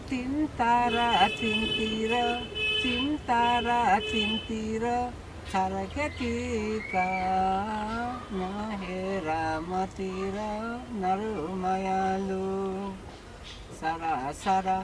चिन्तारा चिन्तिर छरकेटीका नहेर मतिर नरु मायालु सारा सारा